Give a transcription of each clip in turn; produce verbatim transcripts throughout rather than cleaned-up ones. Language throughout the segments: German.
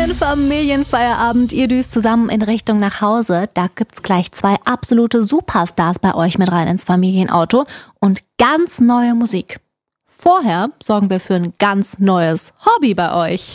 schönen Familienfeierabend. Ihr düst zusammen in Richtung nach Hause. Da gibt's gleich zwei absolute Superstars bei euch mit rein ins Familienauto und ganz neue Musik. Vorher sorgen wir für ein ganz neues Hobby bei euch.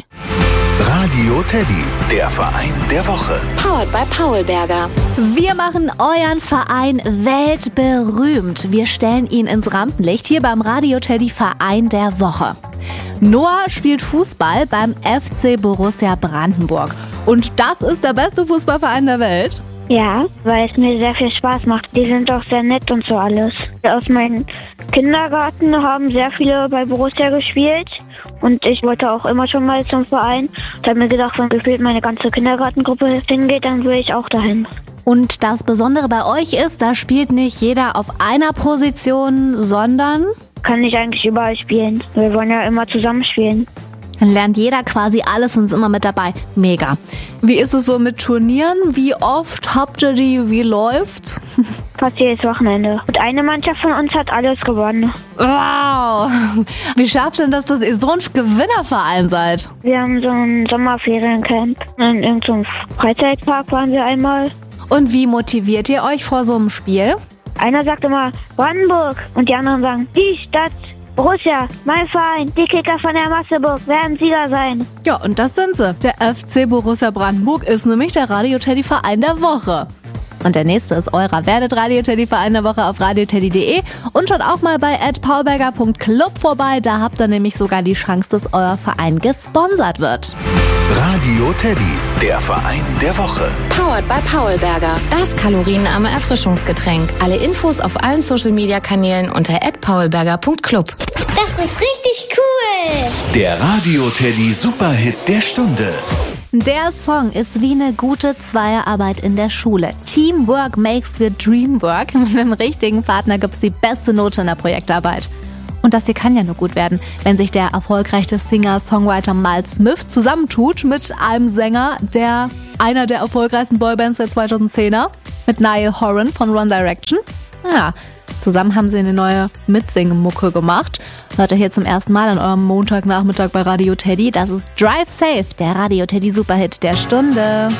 Radio Teddy, der Verein der Woche. Powered by Paulberger. Wir machen euren Verein weltberühmt. Wir stellen ihn ins Rampenlicht hier beim Radio Teddy Verein der Woche. Noah spielt Fußball beim F C Borussia Brandenburg. Und das ist der beste Fußballverein der Welt? Ja, weil es mir sehr viel Spaß macht. Die sind auch sehr nett und so alles. Aus meinem Kindergarten haben sehr viele bei Borussia gespielt. Und ich wollte auch immer schon mal zum Verein. Ich habe mir gedacht, wenn gefühlt meine ganze Kindergartengruppe hingeht, dann will ich auch dahin. Und das Besondere bei euch ist, da spielt nicht jeder auf einer Position, sondern... Kann ich eigentlich überall spielen. Wir wollen ja immer zusammen spielen. Dann lernt jeder quasi alles und ist immer mit dabei. Mega. Wie ist es so mit Turnieren? Wie oft habt ihr die? Wie läuft's? Fast jedes Wochenende. Und eine Mannschaft von uns hat alles gewonnen. Wow. Wie schafft denn das, dass ihr so ein Gewinnerverein seid? Wir haben so ein Sommerferiencamp. In irgendeinem Freizeitpark waren wir einmal. Und wie motiviert ihr euch vor so einem Spiel? Einer sagt immer Brandenburg und die anderen sagen die Stadt. Borussia, mein Verein, die Kicker von der Masseburg werden Sieger sein. Ja, und das sind sie. Der F C Borussia Brandenburg ist nämlich der Radio Teddy Verein der Woche. Und der nächste ist eurer. Werdet Radio Teddy Verein der Woche auf radioteddy punkt de und schaut auch mal bei at paulberger punkt club vorbei. Da habt ihr nämlich sogar die Chance, dass euer Verein gesponsert wird. Radio Teddy, der Verein der Woche. Powered by Paulberger. Das kalorienarme Erfrischungsgetränk. Alle Infos auf allen Social-Media-Kanälen unter at paulberger punkt club. Das ist richtig cool. Der Radio Teddy Superhit der Stunde. Der Song ist wie eine gute Zweierarbeit in der Schule. Teamwork makes the dream work. Mit einem richtigen Partner gibt's die beste Note in der Projektarbeit. Und das hier kann ja nur gut werden, wenn sich der erfolgreiche Singer-Songwriter Miles Smith zusammentut mit einem Sänger, der einer der erfolgreichsten Boybands der zweitausendzehner, mit Niall Horan von One Direction. Ja, zusammen haben sie eine neue Mitsingen-Mucke gemacht. Hört ihr hier zum ersten Mal an eurem Montagnachmittag bei Radio Teddy. Das ist Drive Safe, der Radio Teddy Superhit der Stunde.